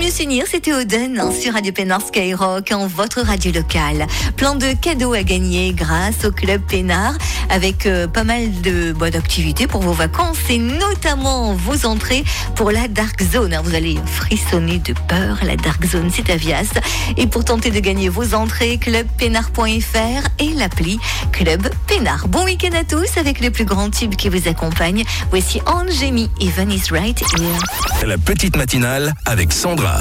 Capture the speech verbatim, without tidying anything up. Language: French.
mieux s'unir, c'était Oden hein, sur Radio Pénard Skyrock, en votre radio locale. Plein de cadeaux à gagner grâce au Club Pénard, avec euh, pas mal de bonnes activités pour vos vacances et notamment vos entrées pour la Dark Zone. Vous allez frissonner de peur. La Dark Zone, c'est à Vias. Et pour tenter de gagner vos entrées, club pénard point f r et l'appli Club Pénard. Bon week-end à tous avec les plus grands tubes qui vous accompagnent. Voici Angemi et Vanessa Right Here. La petite matinale avec Sandra.